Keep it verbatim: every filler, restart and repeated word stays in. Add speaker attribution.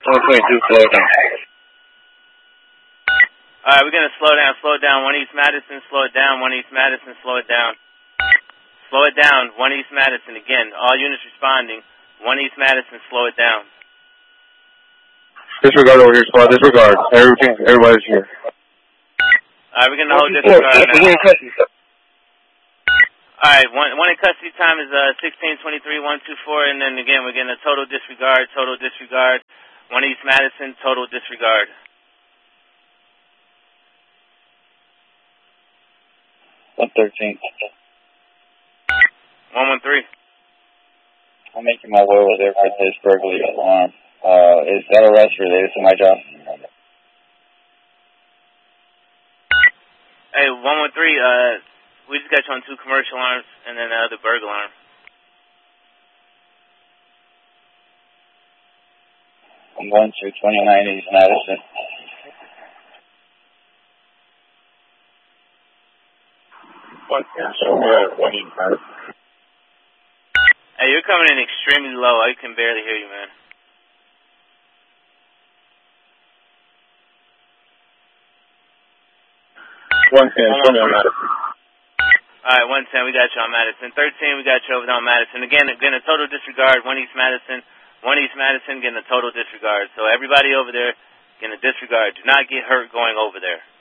Speaker 1: one twenty-two, slow it down.
Speaker 2: Alright, we're going to slow down, slow it down. one East Madison, slow it down. one East Madison, slow it down. Slow it down. one East Madison. Again, all units responding. one East Madison, slow it down.
Speaker 1: Disregard over here, squad. Disregard. Everything, everybody's here.
Speaker 2: Alright, we're going to hold disregard now. Alright, one, one in custody time is uh, sixteen twenty-three one two four, and then again, we're getting a total disregard, total disregard. one East Madison, total disregard.
Speaker 3: one thirteen.
Speaker 2: one one three.
Speaker 3: I'm making my way over there for this burglary alarm. Uh, is that arrest related to my job?
Speaker 2: Hey, one one three, uh, we just got you on two commercial alarms and then uh, the burglar alarm.
Speaker 3: I'm going to twenty-nine East Madison.
Speaker 1: One, so we're at one East Madison.
Speaker 2: Hey, you're coming in extremely low. I can barely hear you, man.
Speaker 1: one ten, show me on Madison.
Speaker 2: Alright, one ten, we got you on Madison. thirteen, we got you over there on Madison. Again, again, a total disregard. one East Madison. one East Madison getting a total disregard. So everybody over there getting a disregard. Do not get hurt going over there.